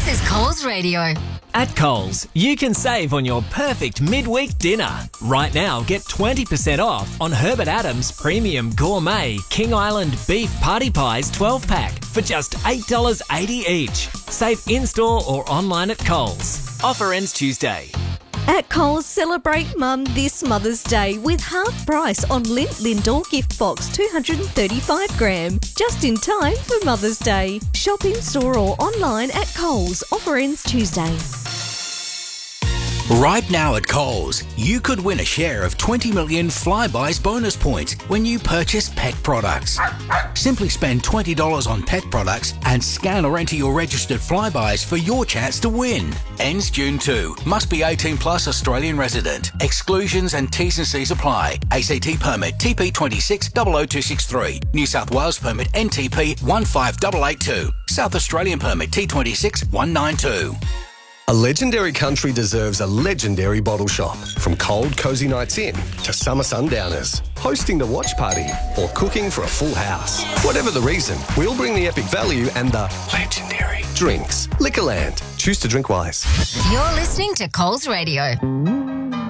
is Coles Radio. At Coles, you can save on your perfect midweek dinner. Right now, get 20% off on Herbert Adams Premium Gourmet King Island Beef Party Pies 12-pack for just $8.80 each. Save in-store or online at Coles. Offer ends Tuesday. At Coles, celebrate Mum this Mother's Day with half price on Lindt Lindor Gift Box 235 gram. Just in time for Mother's Day. Shop in store or online at Coles. Offer ends Tuesday. Right now at Coles, you could win a share of 20 million Flybuys bonus points when you purchase pet products. Simply spend $20 on pet products and scan or enter your registered Flybuys for your chance to win. Ends June 2. Must be 18 plus Australian resident. Exclusions and T's and C's apply. ACT permit TP26 00263. New South Wales permit NTP 15882. South Australian permit T26 192. A legendary country deserves a legendary bottle shop. From cold, cosy nights in to summer sundowners, hosting the watch party or cooking for a full house. Whatever the reason, we'll bring the epic value and the legendary drinks. Liquorland. Choose to drink wise. You're listening to Coles Radio.